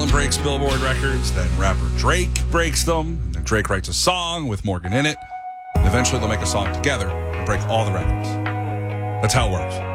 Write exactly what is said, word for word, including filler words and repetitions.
Allen breaks Billboard records, then rapper Drake breaks them, and then Drake writes a song with Morgan in it, and eventually they'll make a song together and break all the records. That's how it works.